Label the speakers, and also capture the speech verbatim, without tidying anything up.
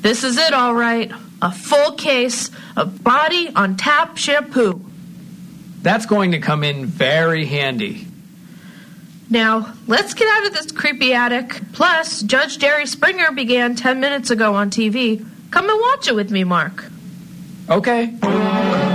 Speaker 1: This is it, all right. A full case of Body on Tap shampoo.
Speaker 2: That's going to come in very handy.
Speaker 1: Now, let's get out of this creepy attic. Plus, Judge Jerry Springer began ten minutes ago on T V. Come and watch it with me, Mark.
Speaker 2: Okay.